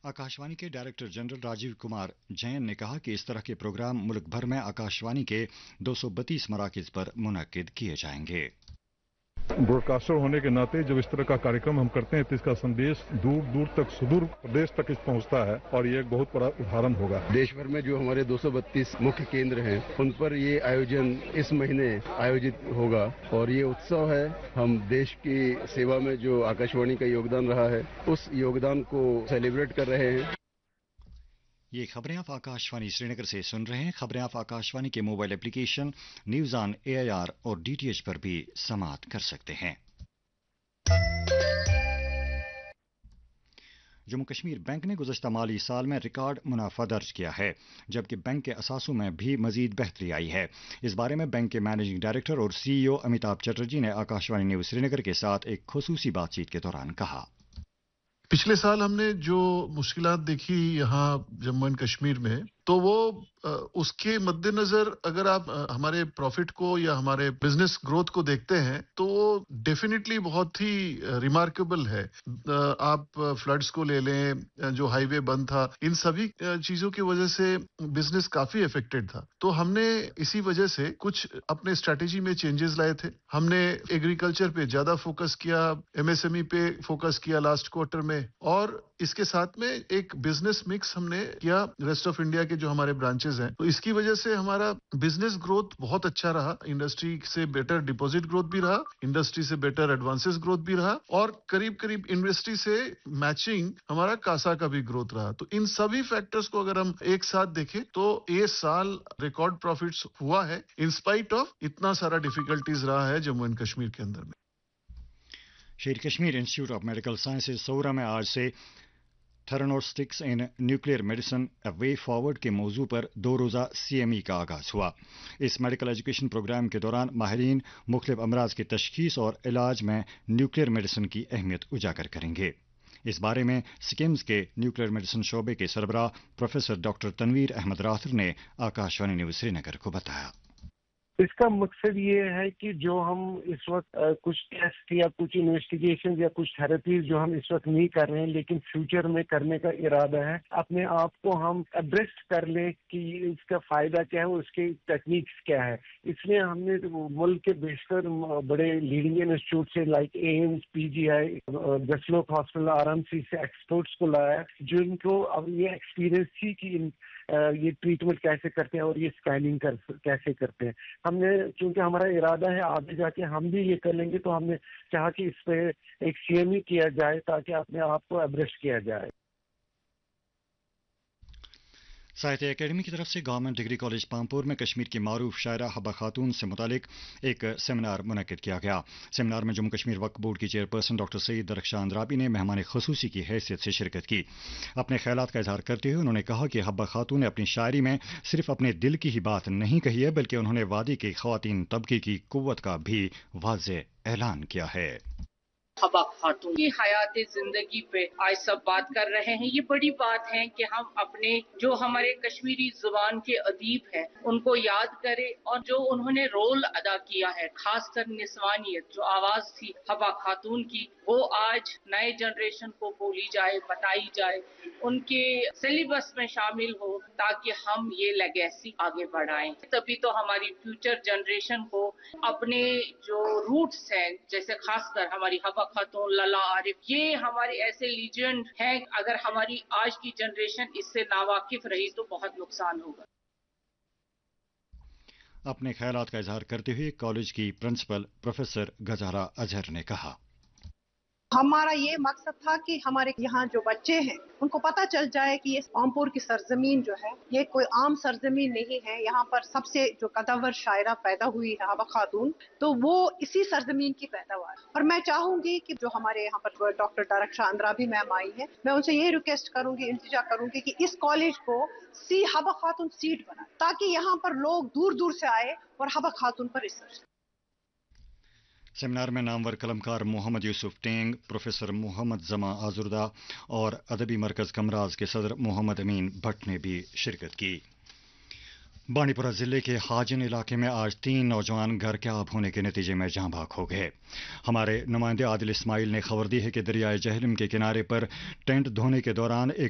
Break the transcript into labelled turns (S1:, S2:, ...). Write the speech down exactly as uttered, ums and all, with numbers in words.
S1: आकाशवाणी के director general Rajiv Kumar Jain ने कहा कि इस तरह के प्रोग्राम मुल्क भर में आकाशवाणी के दो सौ बत्तीस मराकज़ पर मुनक्किद किए जाएंगे।
S2: ब्रॉडकास्टर होने के नाते जब इस तरह का कार्यक्रम हम करते हैं तो इसका संदेश दूर दूर तक सुदूर प्रदेश तक इस पहुंचता है और ये एक बहुत बड़ा उदाहरण होगा।
S3: देश भर में जो हमारे दो सौ बत्तीस मुख्य केंद्र हैं उन पर ये आयोजन इस महीने आयोजित होगा और ये उत्सव है। हम देश की सेवा में जो आकाशवाणी का योगदान रहा है उस योगदान को सेलिब्रेट कर रहे हैं।
S1: ये खबरें आप आकाशवाणी श्रीनगर से सुन रहे हैं। खबरें आप आकाशवाणी के mobile application news on AIR और डीटीएच पर भी समाप्त कर सकते हैं। जम्मू कश्मीर बैंक ने गुज़श्ता माली साल में रिकॉर्ड मुनाफा दर्ज किया है, जबकि बैंक के असासों में भी मजीद बेहतरी आई है। इस बारे में बैंक के मैनेजिंग डायरेक्टर और सीईओ अमिताभ चटर्जी ने आकाशवाणी न्यूज श्रीनगर के साथ एक खुसूसी बातचीत के दौरान कहा।
S4: पिछले साल हमने जो मुश्किलात देखी यहाँ जम्मू एंड कश्मीर में, तो वो उसके मद्देनजर अगर आप हमारे प्रॉफिट को या हमारे बिजनेस ग्रोथ को देखते हैं तो वो डेफिनेटली बहुत ही रिमार्केबल है। आप फ्लड्स को ले लें, जो हाईवे बंद था, इन सभी चीजों की वजह से बिजनेस काफी अफेक्टेड था। तो हमने इसी वजह से कुछ अपने स्ट्रैटेजी में चेंजेस लाए थे। हमने एग्रीकल्चर पे ज्यादा फोकस किया, एमएसएमई पे फोकस किया लास्ट क्वार्टर में, और इसके साथ में एक बिजनेस मिक्स हमने किया रेस्ट ऑफ इंडिया के जो हमारे ब्रांचेस हैं। तो इसकी वजह से हमारा बिजनेस ग्रोथ बहुत अच्छा रहा। इंडस्ट्री से बेटर डिपॉजिट ग्रोथ भी रहा, इंडस्ट्री से बेटर एडवांसेस ग्रोथ भी रहा, और करीब करीब इंडस्ट्री से मैचिंग हमारा कासा का भी ग्रोथ रहा। तो इन सभी फैक्टर्स को अगर हम एक साथ देखें तो ये साल रिकॉर्ड प्रॉफिट्स हुआ है इन स्पाइट ऑफ इतना सारा डिफिकल्टीज रहा है जम्मू एंड कश्मीर के अंदर में।
S1: शेर Kashmir institute of medical sciences सौरा में आज से थेरानोस्टिक्स in nuclear medicine a way forward के मौजू पर दो रोज़ा सीएमई का आगाज़ हुआ। इस मेडिकल एजुकेशन प्रोग्राम के दौरान माहिरीन मुख्तलिफ अमराज की तशखीस और इलाज में न्यूक्लियर मेडिसिन की अहमियत उजागर करेंगे। इस बारे में सिकिम्स के न्यूक्लियर मेडिसिन शोबे के सरबराह professor doctor Tanveer Ahmad rather ने आकाशवाणी न्यूज़ श्रीनगर को बताया।
S5: इसका मकसद ये है कि जो हम इस वक्त कुछ टेस्ट या कुछ इन्वेस्टिगेशन या कुछ थेरेपीज जो हम इस वक्त नहीं कर रहे हैं लेकिन फ्यूचर में करने का इरादा है, अपने आप को हम एड्रेस कर लें कि इसका फायदा क्या है, उसके टेक्निक्स क्या है। इसलिए हमने मुल्क के बेशतर बड़े लीडिंग इंस्टीट्यूट से like AIIMS, PGI, Jaslok hospital, RMC से एक्सपर्ट्स को लाया जिनको अब ये एक्सपीरियंस थी कि ये ट्रीटमेंट कैसे करते हैं और ये स्कैनिंग कर कैसे करते हैं। हमने, क्योंकि हमारा इरादा है आगे जाके हम भी ये कर लेंगे, तो हमने चाहा कि इस पे एक सीएमई किया जाए ताकि अपने आप को एब्रेस्ट किया जाए।
S1: साहित्य एकेडमी की तरफ से गवर्नमेंट डिग्री कॉलेज पामपुर में कश्मीर की मारूफ शायरा हब्बा खातून से मुतालिक एक सेमिनार मुनक्किद किया गया। सेमिनार में जम्मू कश्मीर वक्फ बोर्ड की चेयरपर्सन डॉक्टर सईद दरख्शान अंद्राबी ने मेहमान खुसूसी की हैसियत से शिरकत की। अपने ख्यालात का इजहार करते हुए उन्होंने कहा कि हब्बा खातून ने अपनी शायरी में सिर्फ अपने दिल की ही बात नहीं कही है, बल्कि उन्होंने वादी के ख्वातीन तबके की कुव्वत का भी वाज़ेह ऐलान किया है।
S6: हब्बा खातून की हयात जिंदगी पे आज सब बात कर रहे हैं। ये बड़ी बात है कि हम अपने जो हमारे कश्मीरी जुबान के अदीब हैं उनको याद करें, और जो उन्होंने रोल अदा किया है, खासकर निस्वानियत जो आवाज थी हब्बा खातून की, वो आज नए जनरेशन को बोली जाए, बताई जाए, उनके सिलेबस में शामिल हो, ताकि हम ये लेगेसी आगे बढ़ाएं। तभी तो हमारी फ्यूचर जनरेशन को अपने जो रूट्स हैं, जैसे खासकर हमारी हब्बा खातून, लला आरिफ, ये हमारे ऐसे लीजेंड हैं, अगर हमारी आज की जनरेशन इससे नावाकिफ रही तो बहुत नुकसान होगा।
S1: अपने ख्यालात का इजहार करते हुए कॉलेज की प्रिंसिपल प्रोफेसर गजारा अजहर ने कहा,
S7: हमारा ये मकसद था कि हमारे यहाँ जो बच्चे हैं उनको पता चल जाए कि ये पामपुर की सरजमीन जो है ये कोई आम सरजमीन नहीं है। यहाँ पर सबसे जो कदावर शायरा पैदा हुई है हब्बा खातून, तो वो इसी सरजमीन की पैदावार। और मैं चाहूंगी कि जो हमारे यहाँ पर डॉक्टर दरख्शान अंद्राबी मैम आई है, मैं उनसे ये रिक्वेस्ट करूंगी, इंतजा करूंगी कि इस कॉलेज को सी हब्बा खातून सीट बनाए, ताकि यहाँ पर लोग दूर दूर से आए और हब्बा खातून पर रिसर्च।
S1: सेमिनार में नामवर कलमकार मोहम्मद यूसुफ टेंग, प्रोफेसर मोहम्मद जमा आजुर्दा और अदबी मरकज कमराज के सदर मोहम्मद अमीन भट्ट ने भी शिरकत की। बांडीपुरा जिले के हाजिन इलाके में आज तीन नौजवान घर के आब होने के नतीजे में जाँ भाग हो गए। हमारे नुमाइंदे आदिल इस्माइल ने खबर दी है कि दरियाए जहलम के किनारे पर टेंट धोने के दौरान एक